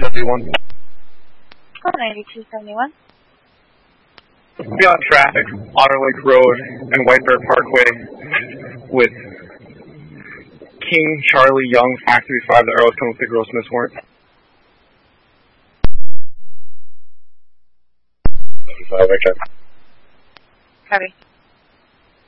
9271. Call 9271. Be on traffic, Otter Lake Road and White Bear Parkway with King Charlie Young, Factory 5. The arrows come with the gross miss warrant. 5, I check. Copy.